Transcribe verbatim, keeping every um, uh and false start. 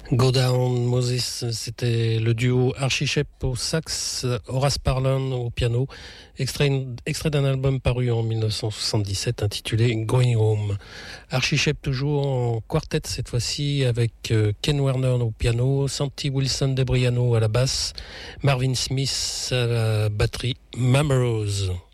Go Down Moses, c'était le duo Archie Shepp au sax, Horace Parlan au piano, extrait, extrait d'un album paru en dix-neuf cent soixante-dix-sept intitulé Going Home. Archie Shepp toujours en quartet cette fois-ci avec Ken Werner au piano, Santi Wilson de Briano à la basse, Marvin Smith à la batterie, Mama Rose.